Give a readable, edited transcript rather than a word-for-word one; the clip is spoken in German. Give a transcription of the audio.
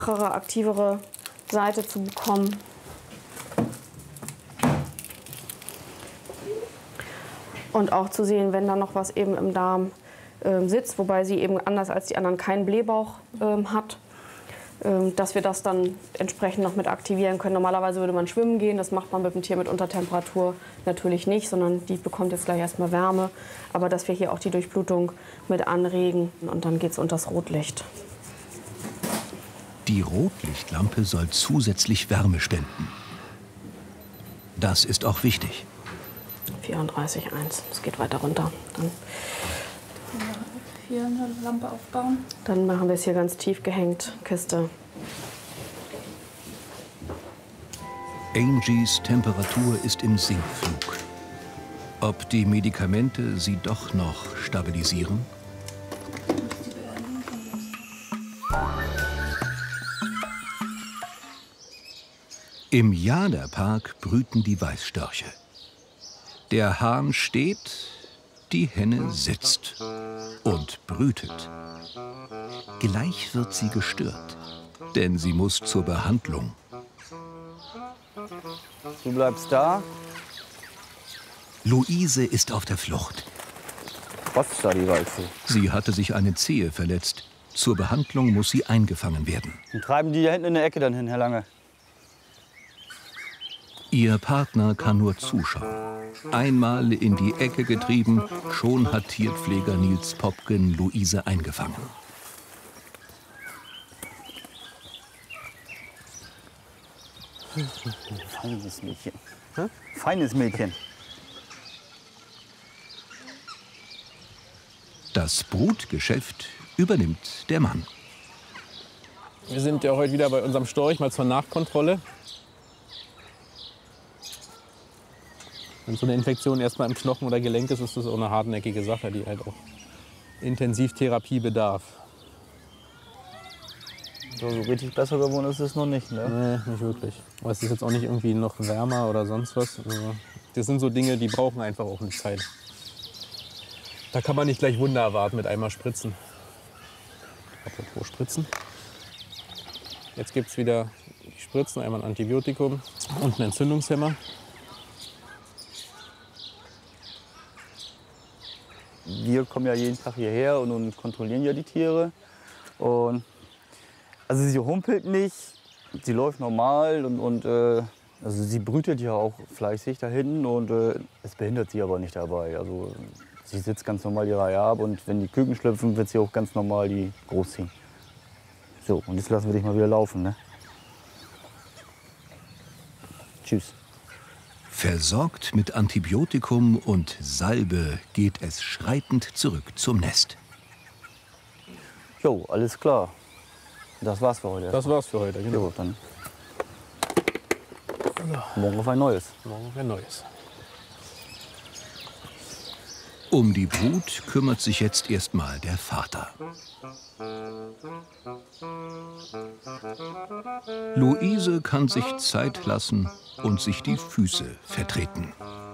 aktivere Seite zu bekommen. Und auch zu sehen, wenn da noch was eben im Darm sitzt, wobei sie eben anders als die anderen keinen Blähbauch hat, dass wir das dann entsprechend noch mit aktivieren können. Normalerweise würde man schwimmen gehen, das macht man mit dem Tier mit Untertemperatur natürlich nicht, sondern die bekommt jetzt gleich erstmal Wärme. Aber dass wir hier auch die Durchblutung mit anregen und dann geht es unter das Rotlicht. Die Rotlichtlampe soll zusätzlich Wärme spenden. Das ist auch wichtig. 34,1. Es geht weiter runter. Dann hier eine Lampe aufbauen. Dann machen wir es hier ganz tief gehängt, Kiste. Angies Temperatur ist im Sinkflug. Ob die Medikamente sie doch noch stabilisieren? Im Jade-Park brüten die Weißstörche. Der Hahn steht, die Henne sitzt und brütet. Gleich wird sie gestört, denn sie muss zur Behandlung. Du bleibst da. Luise ist auf der Flucht. Was ist da die Walze? Sie hatte sich eine Zehe verletzt. Zur Behandlung muss sie eingefangen werden. Und treiben die da hinten in der Ecke dann hin, Herr Lange? Ihr Partner kann nur zuschauen. Einmal in die Ecke getrieben, schon hat Tierpfleger Nils Popken Luise eingefangen. Feines Mädchen. Feines Mädchen. Das Brutgeschäft übernimmt der Mann. Wir sind ja heute wieder bei unserem Storch, mal zur Nachkontrolle. Wenn so eine Infektion erstmal im Knochen oder Gelenk ist, ist das auch eine hartnäckige Sache, die halt auch Intensivtherapie bedarf. So richtig besser geworden ist es noch nicht, ne? Nee, nicht wirklich. Aber es ist jetzt auch nicht irgendwie noch wärmer oder sonst was. Also, das sind so Dinge, die brauchen einfach auch eine Zeit. Da kann man nicht gleich Wunder erwarten mit einmal spritzen. Apropos Spritzen. Jetzt gibt es wieder die Spritzen, einmal ein Antibiotikum und einen Entzündungshemmer. Wir kommen ja jeden Tag hierher und kontrollieren ja die Tiere. Und also sie humpelt nicht, sie läuft normal also sie brütet ja auch fleißig da hinten und es behindert sie aber nicht dabei. Also sie sitzt ganz normal die Reihe ab und wenn die Küken schlüpfen, wird sie auch ganz normal die großziehen. So, und jetzt lassen wir dich mal wieder laufen, ne? Tschüss. Versorgt mit Antibiotikum und Salbe geht es schreitend zurück zum Nest. Jo, alles klar. Das war's für heute. Das war's für heute, genau. Jo, dann morgen auf ein neues. Morgen auf ein neues. Um die Brut kümmert sich jetzt erstmal der Vater. Luise kann sich Zeit lassen und sich die Füße vertreten.